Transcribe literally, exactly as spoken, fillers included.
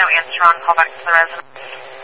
no answer on call back to the resident.